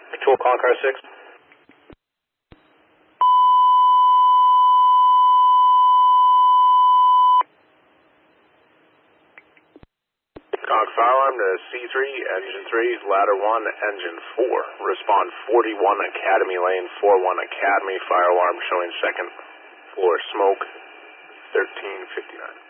Patrol call car 6. Cog fire alarm to C3, engine 3, ladder 1, engine 4. Respond 41 Academy Lane, 41 Academy, fire alarm showing second floor smoke, 1359.